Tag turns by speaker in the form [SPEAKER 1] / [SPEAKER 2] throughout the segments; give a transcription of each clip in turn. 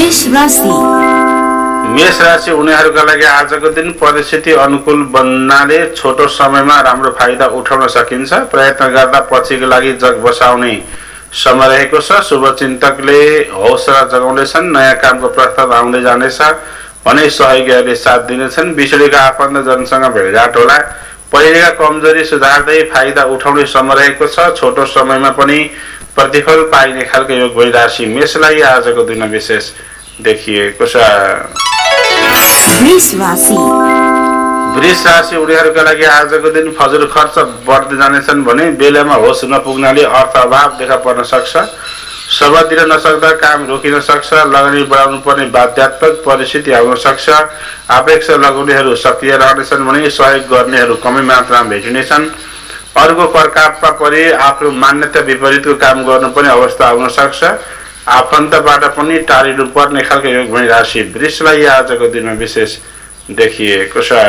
[SPEAKER 1] मेष राशि उनीहरूका लागि आजको दिन परिस्थिति अनुकूल बन्नाले छोटो समयमा राम्रो फाइदा उठाउन सकिन्छ। प्रयत्न गर्दा पछिको लागि जग बसाउने समय रहेको छ। शुभचिन्तकले हौसला जगाउनेछन्। नयाँ कामको प्रस्ताव आउँदै जानेछ भने सहयोगीहरूले साथ दिनेछन्। बिछोडेका आफन्तजनसँग भेटघाट होला। पहिलेका कमजोरी सुधार्दै फाइदा उठाउने समय रहेको छ। छोटो समयमा पनि प्रतिफल पाइने खालको योग भइराशि मेषलाई आजको दिन विशेष देखिएको छ। वृष राशि उनीहरूका लागि आजको दिन फजुल खर्च बढ्दै जानेछन् भने बेलामा होस नपुग्नाले अर्थ अभाव देखा पर्न सक्छ। सभा दिन नसक्दा काम रोकिन सक्छ। लगानी बढाउनु पर्ने बाध्यात्मक परिस्थिति आउन सक्छ। अपेक्षा लगाउनेहरू सक्रिय रहनेछन् भने सहयोग गर्नेहरू कमै मात्रामा भेटिनेछन्। अरूको प्रकोपमा परि आफ्नो मान्यता विपरीतको काम गर्नुपर्ने अवस्था आउन सक्छ। आफन्तबाट पनि टाढिनु पर्ने खालको योग भइराशि वृषलाई आजको दिनमा विशेष देखिएको छ।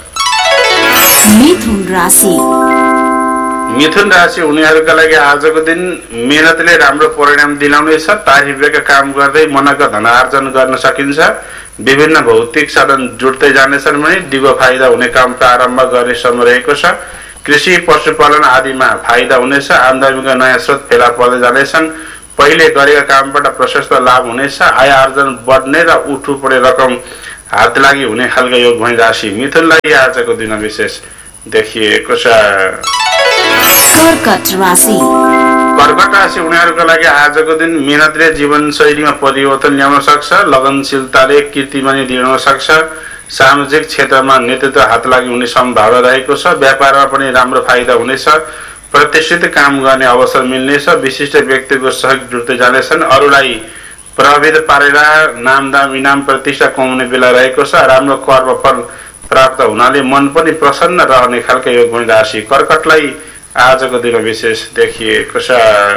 [SPEAKER 1] मिथुन राशि उनीहरूका लागि आजको दिन मेहनतले राम्रो परिणाम दिलाउनेछ। तारिफका काम गर्दै मनका धनार्जन गर्न सकिन्छ। विभिन्न भौतिक साधन जुट्दै जानेछन् भने दिगो फाइदा हुने काम प्रारम्भ गर्ने समय रहेको छ। कृषि पशुपालन आदिमा फाइदा हुनेछ। आमदामीका नयाँ स्रोत फेला पर्दै जानेछन्। पहिले गरेका कामबाट प्रशस्त लाभ हुनेछ। आय आर्जन बढ्ने र उठु परे रकम हात लागि हुने खालको योग भइराशि मिथुनलाई आजको दिन विशेष देखिएको छ। कर्कट राशि उनीहरूका लागि आजको दिन मेहनतले जीवनशैलीमा परिवर्तन ल्याउन सक्छ। लगनशीलताले कीर्तिमानी दिन सक्छ। सामाजिक क्षेत्रमा नेतृत्व हात लागि हुने सम्भावना रहेको छ। व्यापारमा पनि राम्रो फाइदा हुनेछ। प्रतिष्ठित काम गर्ने अवसर मिल्नेछ। विशिष्ट व्यक्तिको सहयोग जुट्दै जानेछन्। अरूलाई प्रभावित पारेर नामदाम इनाम प्रतिष्ठा कमाउने बेला रहेको छ। राम्रो कर्मफल प्राप्त हुनाले मन पनि प्रसन्न रहने खालको योग भइराशि कर्कटलाई आजको दिन विशेष देखिएको छ।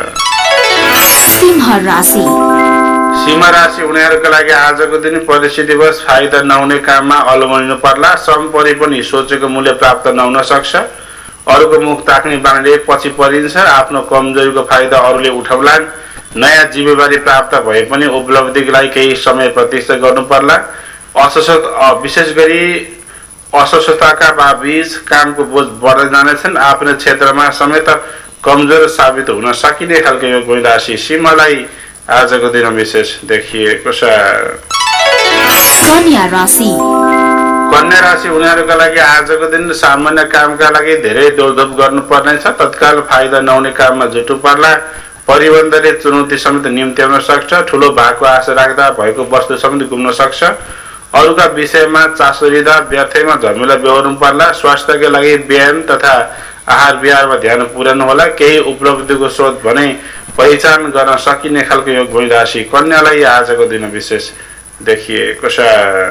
[SPEAKER 1] सिंह राशि उनीहरूका लागि आजको दिन परिस्थितिवश फाइदा नहुने काममा अलमलिनु पर्ला। श्रम परि पनि सोचेको मूल्य प्राप्त नहुन सक्छ। अरूको मुख ताक्ने बानीले पछि परिन्छ। आफ्नो कमजोरीको फाइदा अरूले उठाउलान्। नयाँ जिम्मेवारी प्राप्त भए पनि उपलब्धिको लागि केही समय प्रतीक्षा गर्नु पर्ला। विशेष गरी अस्वस्थताका बीच कामको बोझ बढ्दै जानेछन्। आफ्नो क्षेत्रमा समेत कमजोर साबित हुन सकिने खालको योग भइराशि सिंहलाई आजको दिन विशेष देखिएको छ। कन्या राशि उनीहरूका लागि आजको दिन सामान्य कामका लागि धेरै दौडधुप गर्नुपर्नेछ। तत्काल फाइदा नहुने काममा जुट्नु पर्ला। परिबन्धले चुनौती समेत निम्त्याउन सक्छ। ठुलो भएको आशा राख्दा भएको वस्तु समेत गुम्न सक्छ। अरूका विषयमा चासो लिँदा व्यर्थैमा झमेला बेहोर्नु पर्ला। स्वास्थ्यका लागि व्यायाम तथा आहार विहारमा ध्यान पुर्याउनु होला। केही उपलब्धिको स्रोत भने पहिचान गर्न सकिने खालको योग भइराशि कन्यालाई आजको दिन विशेष देखिएको छ।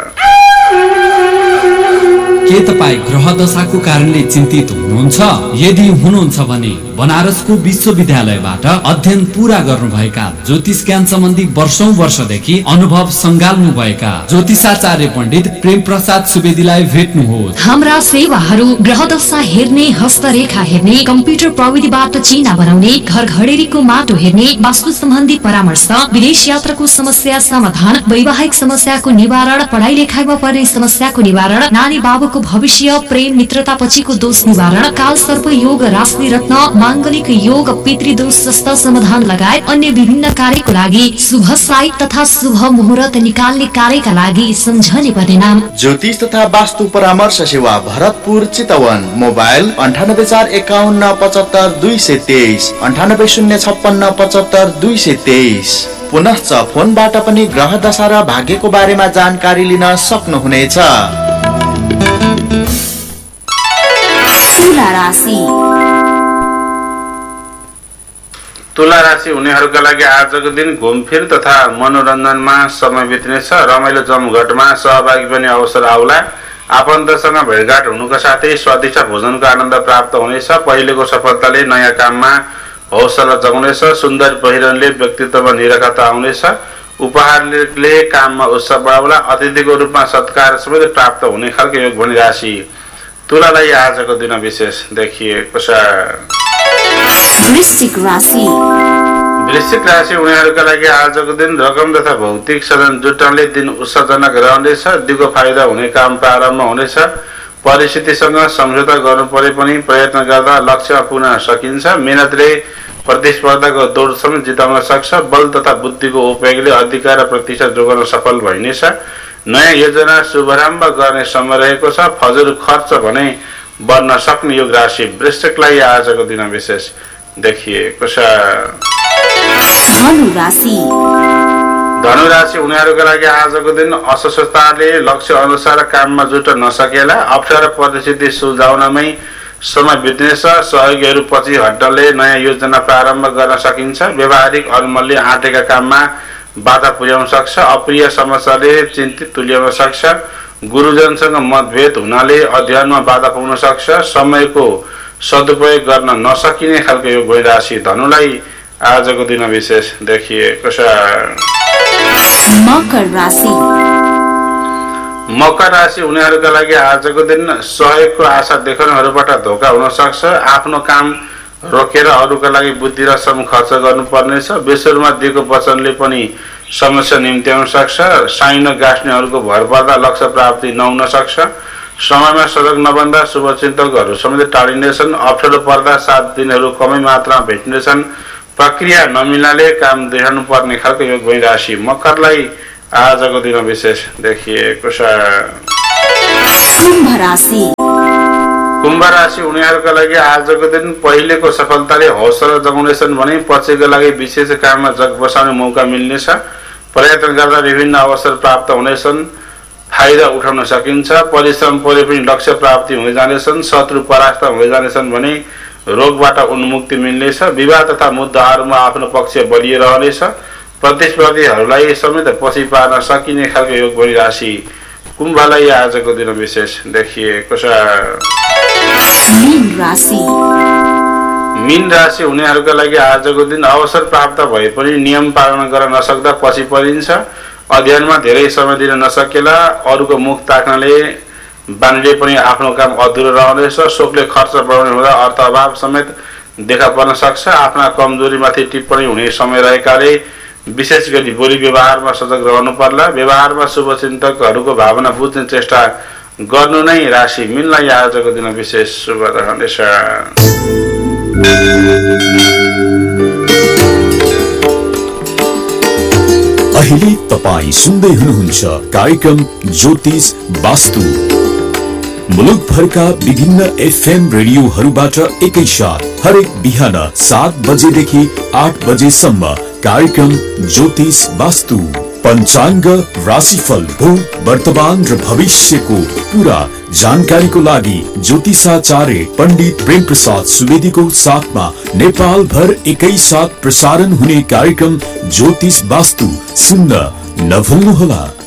[SPEAKER 2] के तपाईँ ग्रह दशाको कारणले चिन्तित हुनुहुन्छ? यदि हुनुहुन्छ भने बनारसको विश्वविद्यालयबाट अध्ययन पूरा गर्नुभएका ज्योतिष ज्ञान सम्बन्धी वर्षौं वर्षदेखि अनुभव संगाल्नु भएका ज्योतिषाचार्य पण्डित प्रेम प्रसाद सुवेदीलाई भेट्नुहोस्।
[SPEAKER 3] हाम्रा सेवाहरू ग्रह दशा हेर्ने, हस्तरेखा हेर्ने, कम्प्युटर प्रविधिबाट चिन्ह बनाउने, घर घडेरीको माटो हेर्ने, वास्तु सम्बन्धी परामर्श, विदेश यात्राको समस्या समाधान, वैवाहिक समस्याको निवारण, पढाइ लेखाइमा पर्ने समस्याको निवारण, नानी बाबुको भविष्य, प्रेम मित्रता पछिको दोष निवारण, काल सर्प योग, राशि रत्न, मांगलिक योग, पितृदोष जस्ता समाधान लगायत अन्य विभिन्न कार्यको लागि शुभ साई तथा शुभ मुहूर्त निकाल्ने कार्यका लागि सम्झने पर्ने नाम
[SPEAKER 4] ज्योतिष तथा वास्तु परामर्श सेवा भरतपुर चितवन। मोबाइल 9845175223 980657752223। पुनश्च फोनबाट पनि ग्रह दशा र भाग्यको बारेमा जानकारी लिन सक्नुहुनेछ।
[SPEAKER 1] तुला राशि उनीहरूका लागि आजको दिन घुमफिर तथा मनोरञ्जनमा समय बित्नेछ। रमाइलो जमघटमा सहभागी बन्ने अवसर आउला। आफन्तसँग भेटघाट हुनुका साथै स्वादिष्ट भोजनको आनन्द प्राप्त हुनेछ। पहिलेको सफलताले नयाँ काममा हौसला जगाउनेछ। सुन्दर पहिरनले व्यक्तित्वमा निरखता आउनेछ। उपहारले काममा उत्साह बढाउला। अतिथिको रूपमा सत्कार समेत प्राप्त हुने खालको योग भनी राशि तुलालाई आजको दिन विशेष देखिएको छ। वृश्चिक राशि उनीहरूका लागि आजको दिन रकम तथा भौतिक साधन जुटाउनले दिन उत्साहजनक रहनेछ। दिगो फाइदा हुने काम प्रारम्भ हुनेछ। परिस्थितिसँग सम्झौता गर्नु परे पनि प्रयत्न गर्दा लक्ष्य पुग्न सकिन्छ। मेहनतले प्रतिस्पर्धाको दौड समेत जिताउन सक्छ। बल तथा बुद्धिको उपयोगले अधिकार र प्रतिष्ठा जोगाउन सफल भइनेछ। नयाँ योजना शुभारम्भ गर्ने समय रहेको छ। फजुल खर्च भने बढ्न सक्ने योग राशि वृश्चिकलाई आजको दिन विशेष देखिएको छ। धनु राशि उनीहरूका लागि आजको दिन अस्वस्थताले लक्ष्य अनुसार काममा जुट्न नसकेला। अप्ठ्यारो परिस्थिति सुल्झाउनमै समय बित्नेछ। सहयोगीहरू पछि हट्नले नयाँ योजना प्रारम्भ गर्न सकिन्छ। व्यावहारिक अनुमलले आँटेका काममा बाधा पुर्याउन सक्छ। अप्रिय समस्याले चिन्तित तुल्याउन सक्छ। गुरुजनसँग मतभेद हुनाले अध्ययनमा बाधा पुग्न सक्छ। समयको सदुपयोग गर्न नसकिने खालको योग भइराशि धनुलाई आजको दिन विशेष देखिएको छ। मकर राशि उनीहरूका लागि आजको दिन सहयोगको आशा देखाउनेहरूबाट धोका हुन सक्छ। आफ्नो काम रोकेर अरूका लागि बुद्धि र श्रम खर्च गर्नुपर्नेछ। विश्वमा दिएको वचनले पनि समस्या निम्त्याउन सक्छ। साइनो गाँस्नेहरूको भर पर्दा लक्ष्य प्राप्ति नहुन सक्छ। समयमा सजग नबन्दा शुभचिन्तकहरू समेत टाढिनेछन्। अप्ठ्यारो पर्दा 7 दिनहरू कमै मात्रामा भेट्नेछन्। प्रक्रिया नमिल्नाले काम देखाउनु पर्ने खालको योग भइराशि मकरलाई आजको दिन विशेष देखिएको छ। कुम्भ राशि उनीहरूका लागि आजको दिन पहिलेको सफलताले हौसला जगाउनेछन् भने पछिको लागि विशेष काममा जग बसाउने मौका मिल्नेछ। प्रयत्न गर्दा विभिन्न अवसर प्राप्त हुनेछन्। फाइदा उठाउन सकिन्छ। परिश्रम परे पनि लक्ष्य प्राप्ति हुँदै जानेछन्। शत्रु परास्त हुँदै जानेछन् भने रोगबाट उन्मुक्ति मिल्नेछ। विवाद तथा मुद्दाहरूमा आफ्नो पक्ष बलियो रहनेछ। प्रतिस्पर्धीहरूलाई समेत पछि पार्न सकिने खालको योग भइराशि कुम्भलाई आजको दिन विशेष देखिएको छ। मीन राशि उनीहरूका लागि आजको दिन अवसर प्राप्त भए पनि नियम पालन गर्न नसक्दा पछि परिन्छ। अध्ययनमा धेरै समय दिन नसकेला। अरूको मुख ताक्नले बानीले पनि आफ्नो काम अधुरो रहनेछ। शोकले खर्च बढाउने हुँदा अर्थ अभाव समेत देखा पर्न सक्छ। आफ्ना कमजोरीमाथि टिप्पणी हुने समय रहेकाले विशेष गरी बोली व्यवहारमा सजग रहनु पर्ला। व्यवहारमा शुभचिन्तकहरूको भावना बुझ्ने चेष्टा गर्नु नै राशि मीनलाई आजको दिन विशेष शुभ रहनेछ।
[SPEAKER 5] अहिले तपाई सुन्दै हुनुहुन्छ कार्यक्रम ज्योतिष वास्तु। मुलुक भरका विभिन्न एफएम रेडियोहरूबाट एकैसाथ हरेक बिहान 7 बजेदेखि 8 बजेसम्म कार्यक्रम ज्योतिष वास्तु। पञ्चाङ्ग, राशिफल, भूत, वर्तमान र भविष्यको पूरा जानकारीको लागि ज्योतिषाचार्य पण्डित प्रेम प्रसाद सुवेदीको साथमा नेपाल भर एकैसाथ प्रसारण हुने कार्यक्रम ज्योतिष वास्तु सुन्न नभुल्नुहोला।